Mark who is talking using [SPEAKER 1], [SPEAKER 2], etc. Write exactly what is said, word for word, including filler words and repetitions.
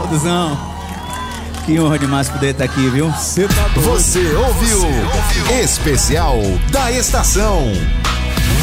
[SPEAKER 1] Duzão, que honra demais poder estar aqui, viu?
[SPEAKER 2] Você tá doido.
[SPEAKER 3] Você ouviu Especial da Estação.